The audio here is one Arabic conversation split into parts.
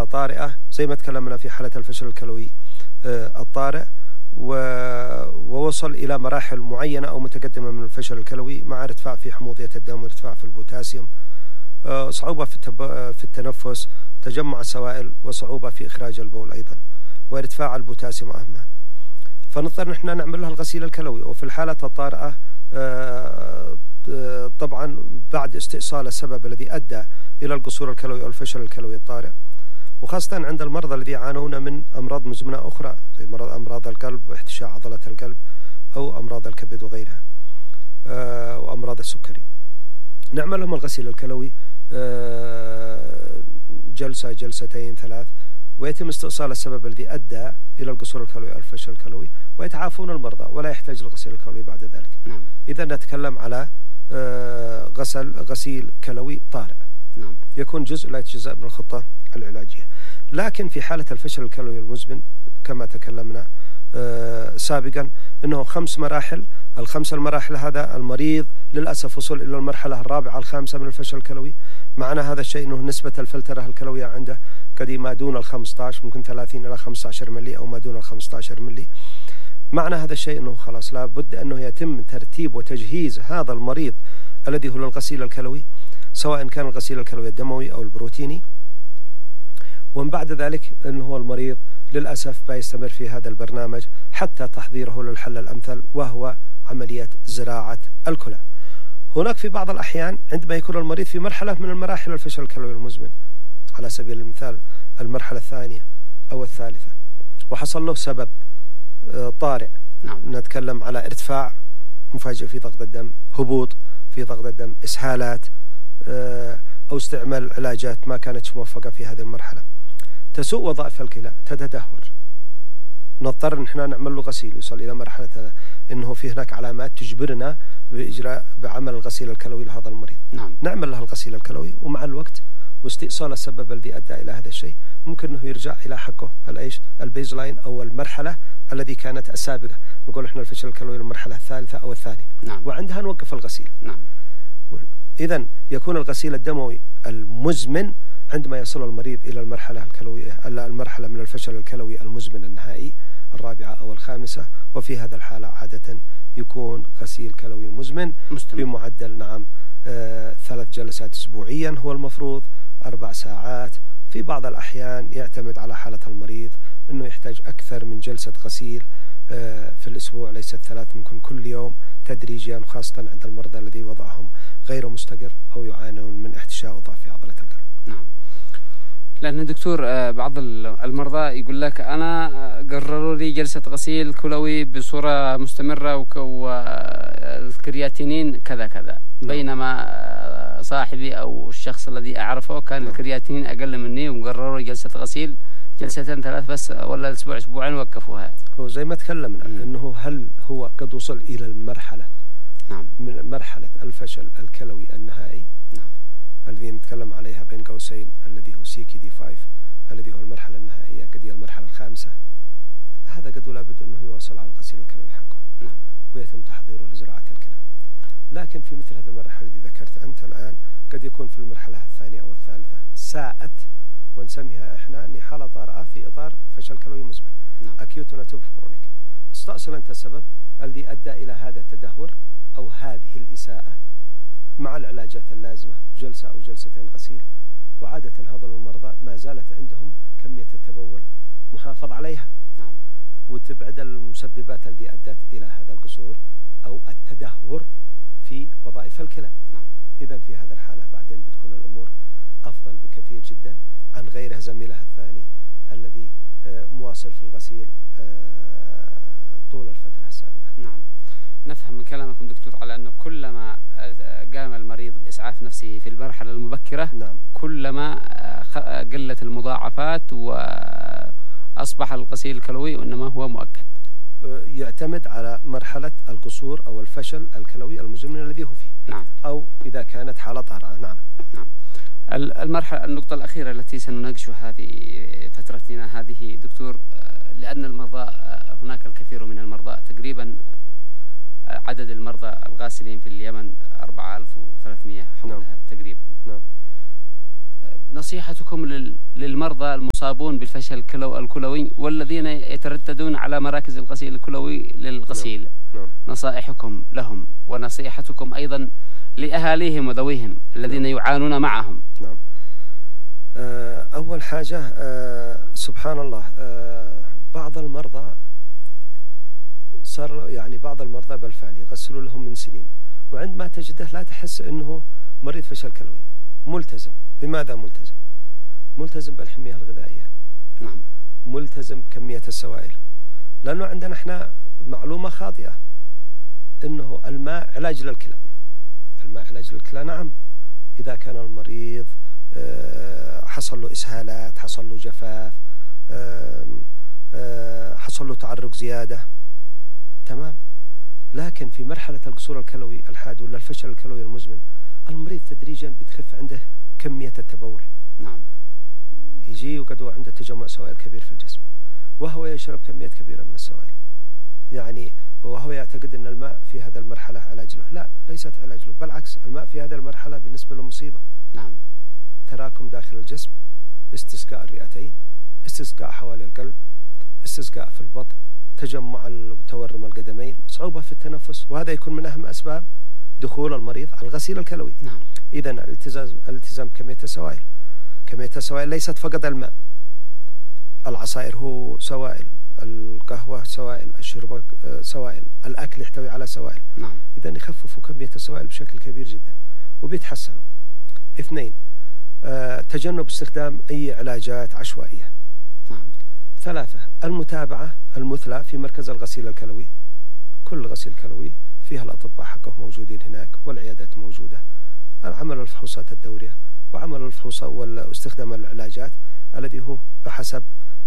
حالة طارئة زي ما تكلمنا في حالة الفشل الكلوي الطارئ، ووصل إلى مراحل معينة أو متقدمة من الفشل الكلوي مع ارتفاع في حموضية الدم وارتفاع في البوتاسيوم، صعوبة في التنفس، تجمع السوائل، وصعوبة في إخراج البول أيضا، وارتفاع البوتاسيوم أهما. فنضطر نحن نعمل لها الغسيل الكلوي. وفي الحالة الطارئة طبعا بعد استئصال السبب الذي أدى إلى القصور الكلوي أو الفشل الكلوي الطارئ، وخاصة عند المرضى الذين يعانون من أمراض مزمنة أخرى زي أمراض القلب واحتشاء عضلة القلب أو أمراض الكبد وغيرها وأمراض السكري، نعمل لهم الغسيل الكلوي جلسة جلستين ثلاث، ويتم استئصال السبب الذي أدى إلى القصور الكلوي أو الفشل الكلوي، ويتعافون المرضى ولا يحتاج الغسيل الكلوي بعد ذلك. نعم. إذا نتكلم على غسيل كلوي طارئ. نعم. يكون جزء لا يتجزأ من الخطة العلاجية. لكن في حالة الفشل الكلوي المزمن كما تكلمنا سابقا أنه 5 مراحل، ال5 المراحل هذا المريض للأسف وصل إلى المرحلة الرابعة الخامسة من الفشل الكلوي. معنى هذا الشيء أنه نسبة الفلترة الكلوية عنده قد ما دون ال15، ممكن 30 إلى 15 ملي أو ما دون ال15 ملي. معنى هذا الشيء أنه خلاص لابد أنه يتم ترتيب وتجهيز هذا المريض الذي هو الغسيل الكلوي، سواء كان الغسيل الكلوي الدموي أو البروتيني. ومن بعد ذلك أنه هو المريض للأسف بيستمر في هذا البرنامج حتى تحضيره للحل الأمثل، وهو عملية زراعة الكلى. هناك في بعض الأحيان عندما يكون المريض في مرحلة من المراحل الفشل الكلوي المزمن، على سبيل المثال المرحلة الثانية أو الثالثة، وحصل له سبب طارئ. نعم. نتكلم على ارتفاع مفاجئ في ضغط الدم، هبوط في ضغط الدم، إسهالات، أو استعمال علاجات ما كانت موفقة في هذه المرحلة، تسوء وظائف الكلى، تتدهور، نضطر نحن نعمل له غسيل يوصل إلى مرحلة إنه في هناك علامات تجبرنا بعمل الغسيل الكلوي لهذا المريض. نعم. نعمل له الغسيل الكلوي، ومع الوقت واستئصال السبب الذي أدى إلى هذا الشيء ممكن أنه يرجع إلى حقه البيز لاين أو المرحلة الذي كانت السابقة. نقول إحنا الفشل الكلوي المرحلة الثالثة أو الثانية. نعم. وعندها نوقف الغسيل. نعم. إذن يكون الغسيل الدموي المزمن عندما يصل المريض إلى المرحلة الكلوية، المرحلة من الفشل الكلوي المزمن النهائي الرابعة أو الخامسة. وفي هذا الحالة عادة يكون غسيل كلوي مزمن بمعدل 3 جلسات أسبوعيا هو المفروض، 4 ساعات. في بعض الأحيان يعتمد على حالة المريض أنه يحتاج أكثر من جلسة غسيل في الأسبوع، ليست 3، ممكن كل يوم تدريجيا، وخاصة عند المرضى الذي وضعهم غير مستقر أو يعانون من احتشاء وضعف في عضلة القلب. نعم. لأن دكتور بعض المرضى يقول لك أنا قرروا لي جلسة غسيل كلوي بصورة مستمرة والكرياتينين كذا كذا. نعم. بينما صاحبي أو الشخص الذي أعرفه كان الكرياتينين أقل مني وقرروا لي جلسة غسيل 2 3 بس، ولا أسبوع أسبوعين وقفوها. هو زي ما تكلمنا أنه هل هو قد وصل إلى المرحلة نعم. من مرحلة الفشل الكلوي النهائي. نعم. الذي نتكلم عليها بين قوسين الذي هو CKD5 الذي هو المرحلة النهائية، قد هي المرحلة الخامسة. هذا قد لابد أنه يواصل على الغسيل الكلوي حقه. نعم. ويتم تحضيره لزراعة الكلى. لكن في مثل هذه المرحلة التي ذكرت أنت الآن قد يكون في المرحلة الثانية أو الثالثة ساءت، ونسميها إحنا أني حالة طارئة في إطار فشل كلوي مزمن. نعم. أكيوت وناتوب كرونيك. تستأصل أنت السبب الذي أدى إلى هذا التدهور أو هذه الإساءة مع العلاجات اللازمة، جلسة أو جلستين غسيل. وعادة هذول المرضى ما زالت عندهم كمية التبول محافظ عليها. نعم. وتبعد المسببات التي أدت إلى هذا القصور أو التدهور في وظائف الكلى. نعم. إذن في هذا الحالة بعدين بتكون الأمور أفضل بكثير جدا عن غيره زميلها الثاني الذي مواصل في الغسيل طول الفترة السابقة. نعم. نفهم من كلامكم دكتور على أنه كلما قام المريض بإسعاف نفسه في المرحلة المبكرة، نعم، كلما قلت المضاعفات وأصبح الغسيل الكلوي وإنما هو مؤكد. يعتمد على مرحلة القصور أو الفشل الكلوي المزمن الذي هو فيه. نعم. أو إذا كانت حالة طارئة. نعم. نعم. النقطة الأخيرة التي سنناقشها في فترتنا هذه دكتور، لأن المرضى هناك الكثير من المرضى، تقريبا عدد المرضى الغاسلين في اليمن 4300 حولها. نعم. تقريبا. نعم. نصيحتكم للمرضى المصابون بالفشل الكلوي والذين يترددون على مراكز الغسيل الكلوي للغسيل. نعم. نصائحكم لهم ونصيحتكم أيضا لأهاليهم وذويهم الذين يعانون معهم. نعم. أول حاجة سبحان الله، بعض المرضى صار يعني بعض المرضى بالفعل يغسلوا لهم من سنين، وعندما تجده لا تحس أنه مريض فشل كلوي، ملتزم. بماذا ملتزم؟ ملتزم بالحمية الغذائية. نعم. ملتزم بكمية السوائل، لأنه عندنا احنا معلومة خاطئة أنه الماء علاج للكلى. الماء علاج للكلى، نعم، إذا كان المريض حصل له إسهالات، حصل له جفاف، حصل له تعرق زيادة، تمام. لكن في مرحلة القصور الكلوي الحاد ولا الفشل الكلوي المزمن، المريض تدريجا بتخف عنده كمية التبول. نعم. يجي وقد عنده تجمع سوائل كبير في الجسم، وهو يشرب كمية كبيرة من السوائل، يعني وهو يعتقد أن الماء في هذا المرحلة علاج له. لا، ليست علاج له، بالعكس، الماء في هذه المرحلة بالنسبة له مصيبة. نعم. تراكم داخل الجسم، استسقاء الرئتين، استسقاء حوالي القلب، استسقاء في البطن، تجمع وتورم القدمين، صعوبة في التنفس، وهذا يكون من أهم أسباب دخول المريض على الغسيل الكلوي. نعم. إذن الالتزام بكمية السوائل. كمية السوائل ليست فقط الماء، العصائر هو سوائل، القهوة سوائل، الشرب سوائل، الأكل يحتوي على سوائل. نعم. إذن يخففوا كمية السوائل بشكل كبير جدا وبيتحسنوا. 2، تجنب استخدام أي علاجات عشوائية. نعم. 3، المتابعة المثلى في مركز الغسيل الكلوي. كل غسيل كلوي فيها الأطباء حقه موجودين هناك، والعيادات موجودة، عمل الفحوصات الدورية وعمل الفحوصات واستخدام العلاجات الذي هو بحسب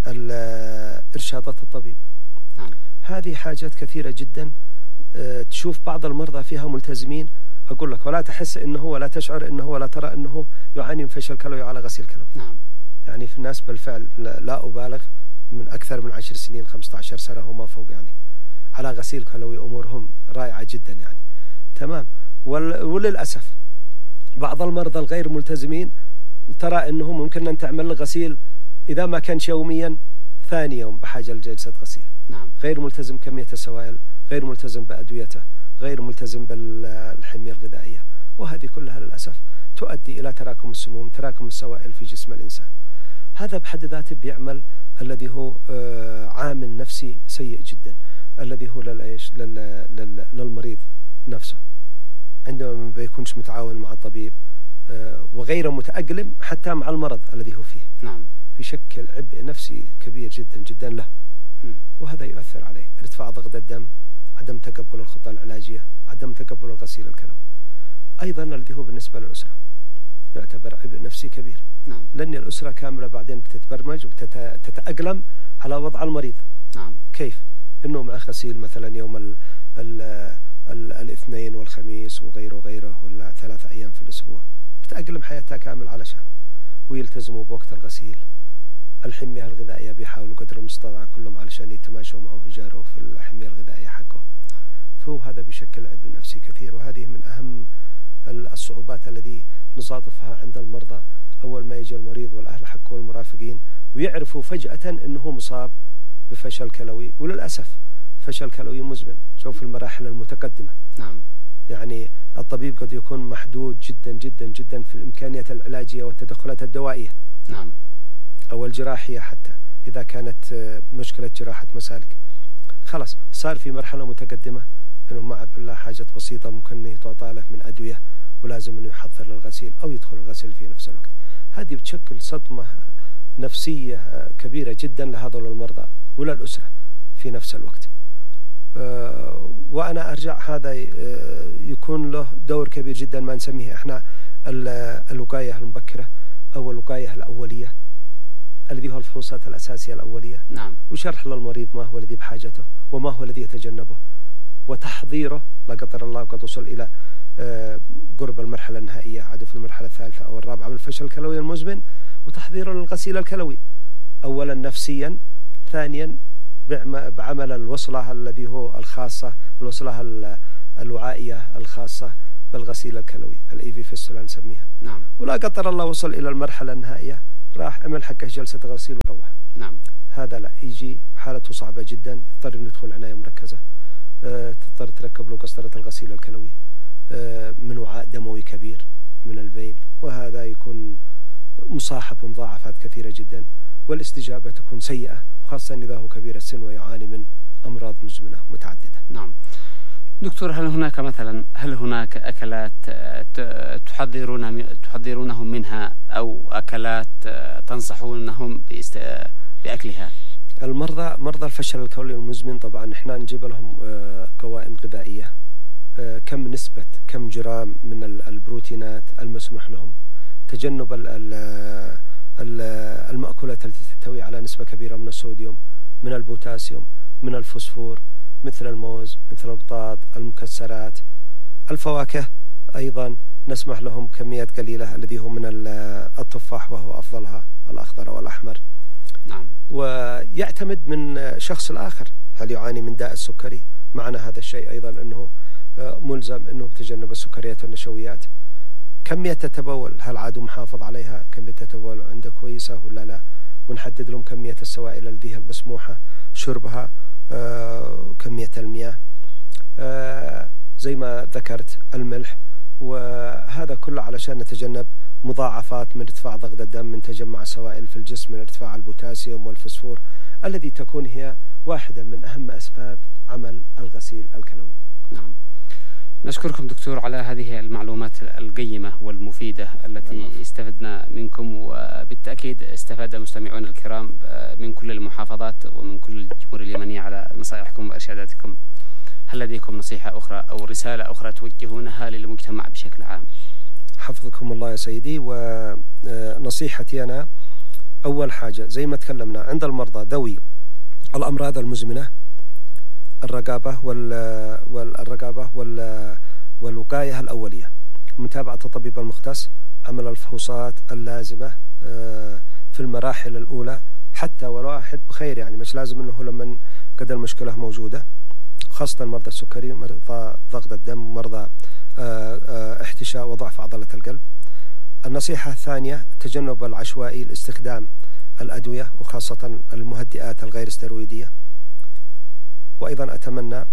إرشادات الطبيب. نعم. هذه حاجات كثيرة جدا. تشوف بعض المرضى فيها ملتزمين، أقول لك، ولا تحس إنه ولا تشعر إنه ولا ترى إنه يعاني من فشل كلوي على غسيل كلوي. نعم. يعني في الناس بالفعل، لا أبالغ، من أكثر من 10 سنين 15 سنة وما فوق، يعني على غسيل كلوي أمورهم رائعة جدا، يعني تمام. وللأسف بعض المرضى الغير ملتزمين ترى أنه ممكن أن تعمل غسيل إذا ما كانش يوميا، ثاني يوم بحاجة لجلسة غسيل. نعم. غير ملتزم كمية السوائل، غير ملتزم بأدويته، غير ملتزم بالحمية الغذائية، وهذه كلها للأسف تؤدي إلى تراكم السموم، تراكم السوائل في جسم الإنسان. هذا بحد ذاته بيعمل الذي هو عامل نفسي سيء جدا، الذي هو للمريض نفسه، عندما ما بيكونش متعاون مع الطبيب وغير متأقلم حتى مع المرض الذي هو فيه. نعم. بيشكل عبء نفسي كبير جدا جدا له، وهذا يؤثر عليه ارتفاع ضغط الدم، عدم تقبل الخطة العلاجية، عدم تقبل الغسيل الكلوي. أيضا الذي هو بالنسبة للأسرة يعتبر عبء نفسي كبير. نعم. لأن الأسرة كاملة بعدين بتتبرمج وتتأقلم على وضع المريض. نعم. كيف؟ إنه مع غسيل مثلا يوم الاثنين والخميس وغيره ولا 3 أيام في الأسبوع، بتأقلم حياتها كامل علشانه، ويلتزموا بوقت الغسيل. الحمية الغذائية بيحاولوا قدر المستطاع كلهم علشان يتماشوا معه ويجاروه في الحمية الغذائية حقه. فهو هذا بيشكل عبء نفسي كثير، وهذه من أهم الصعوبات الذي نصادفها عند المرضى أول ما يجي المريض والأهل حقه والمرافقين ويعرفوا فجأة أنه مصاب بفشل كلوي. وللأسف فشل كلوي مزمن جو في المراحل المتقدمة. نعم. يعني الطبيب قد يكون محدود جدا جدا جدا في الإمكانيات العلاجية والتدخلات الدوائية. نعم. أو الجراحية، حتى إذا كانت مشكلة جراحة مسالك، خلاص صار في مرحلة متقدمة أنه مع بالله حاجة بسيطة ممكن أن تعطى له من أدوية، ولازم أنه يحضر للغسيل أو يدخل الغسيل في نفس الوقت. هذه بتشكل صدمة نفسية كبيرة جدا لهذول المرضى وللأسرة في نفس الوقت. وأنا أرجع هذا يكون له دور كبير جدا، ما نسميه إحنا الوقاية المبكرة أو الوقاية الأولية، الذي هو الفحوصات الأساسية الأولية. نعم. وشرح للمريض ما هو الذي بحاجته وما هو الذي يتجنبه، وتحضيره لا قدر الله قد وصل إلى قرب المرحلة النهائية، عاد في المرحلة الثالثة أو الرابعة من الفشل الكلوي المزمن، وتحضيره للغسيل الكلوي أولا نفسيا، ثانيا بعمل الوصلة الذي هو الخاصة، الوصلة الوعائية الخاصة بالغسيل الكلوي، الإيفي فيستولا نسميها. نعم. ولا قدر الله وصل إلى المرحلة النهائية، راح عمل حقه جلسة غسيل وروح. نعم. هذا لا، يجي حالته صعبة جدا، يضطر إنه يدخل عناية مركزة، تضطر تركب له قسطرة الغسيل الكلوي من وعاء دموي كبير من الفين، وهذا يكون مصاحب بمضاعفات كثيرة جدا، والاستجابة تكون سيئة، وخاصة إذا هو كبير السن ويعاني من أمراض مزمنة متعددة. نعم. دكتور، هل هناك أكلات تحذرونهم منها، أو أكلات تنصحونهم بأكلها؟ مرضى الفشل الكلوي المزمن طبعا احنا نجيب لهم قوائم غذائية، كم جرام من البروتينات المسموح لهم، تجنب المأكولات التي تحتوي على نسبة كبيرة من الصوديوم، من البوتاسيوم، من الفوسفور، مثل الموز، مثل البطاط، المكسرات، الفواكه أيضا نسمح لهم كميات قليلة الذي هو من التفاح، وهو أفضلها الأخضر والأحمر. نعم. ويعتمد من شخص الآخر، هل يعاني من داء السكري؟ معنا هذا الشيء أيضا أنه ملزم أنه بتجنب السكريات والنشويات. كمية التبول، هل عاد محافظ عليها؟ كمية التبول عنده كويسة ولا لا؟ ونحدد لهم كمية السوائل التي هي المسموحة شربها، كمية المياه، زي ما ذكرت الملح، وهذا كله علشان نتجنب مضاعفات من ارتفاع ضغط الدم، من تجمع السوائل في الجسم، من ارتفاع البوتاسيوم والفوسفور، الذي تكون هي واحدة من أهم أسباب عمل الغسيل الكلوي. نعم. نشكركم دكتور على هذه المعلومات القيمة والمفيدة التي استفدنا منكم، وبالتأكيد استفاد مستمعون الكرام من كل المحافظات ومن كل الجمهورية اليمنية على نصائحكم وإرشاداتكم. هل لديكم نصيحة أخرى أو رسالة أخرى توجهونها للمجتمع بشكل عام؟ حفظكم الله يا سيدي. ونصيحتي أنا أول حاجة زي ما تكلمنا عند المرضى ذوي الأمراض المزمنة، الرقابة والوقاية الأولية، متابعة الطبيب المختص، عمل الفحوصات اللازمة في المراحل الأولى، حتى والواحد بخير، يعني مش لازم أنه لما قد المشكلة موجودة، خاصة مرضى السكري، مرضى ضغط الدم، مرضى احتشاء وضعف عضلة القلب. النصيحة الثانية تجنب العشوائي لاستخدام الأدوية، وخاصة المهدئات الغير استرويدية. وأيضا أتمنى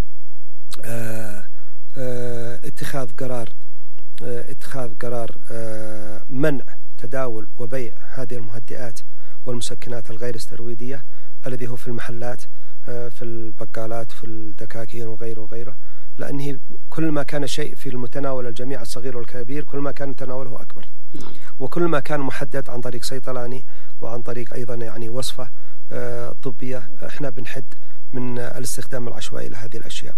اتخاذ قرار منع تداول وبيع هذه المهدئات والمسكنات الغير استرويدية الذي هو في المحلات، في البقالات، في الدكاكين وغيره، لأنه كل ما كان شيء في المتناول الجميع الصغير والكبير كل ما كان تناوله أكبر، وكل ما كان محدد عن طريق صيدلاني وعن طريق أيضا يعني وصفة طبية، احنا بنحد من الاستخدام العشوائي لهذه الأشياء.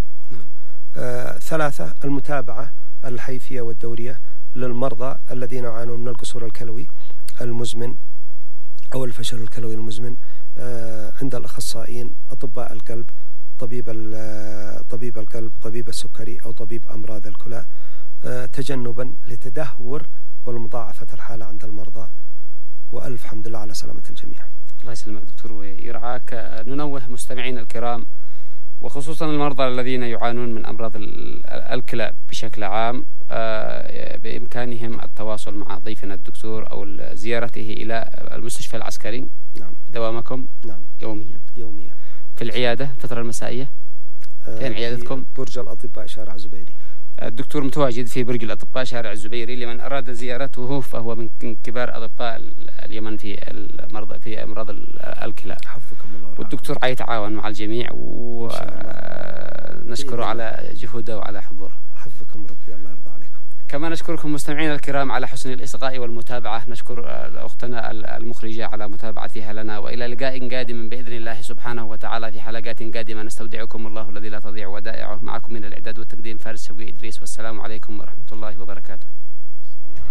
3 المتابعة الحيثية والدورية للمرضى الذين يعانون من القصور الكلوي المزمن أو الفشل الكلوي المزمن عند الأخصائيين، أطباء القلب، طبيب القلب، طبيب السكري، أو طبيب أمراض الكلى، تجنبا لتدهور والمضاعفة الحالة عند المرضى. وألف حمد لله على سلامة الجميع. الله يسلمك دكتور ويرعاك. ننوه مستمعين الكرام وخصوصا المرضى الذين يعانون من أمراض الكلى بشكل عام بإمكانهم التواصل مع ضيفنا الدكتور أو زيارته إلى المستشفى العسكري. نعم. دوامكم. نعم. يوميا في العيادة الفترة المسائية. فين عيادتكم؟ برج الأطباء شارع الزبيري. الدكتور متواجد في برج الأطباء شارع الزبيري، لمن أراد زيارته فهو من كبار أطباء اليمن في أمراض الكلى. حفظكم الله. والدكتور يتعاون مع الجميع، ونشكره على جهوده وعلى حضوره. حفظكم ربي، الله يرضى عليكم. كما نشكركم مستمعينا الكرام على حسن الإصغاء والمتابعة. نشكر أختنا المخرجة على متابعتها لنا، وإلى لقاء قادم بإذن الله سبحانه وتعالى في حلقات قادمة. نستودعكم الله الذي لا تضيع ودائعه. معكم من الإعداد والتقديم فارس شوقي إدريس، والسلام عليكم ورحمة الله وبركاته.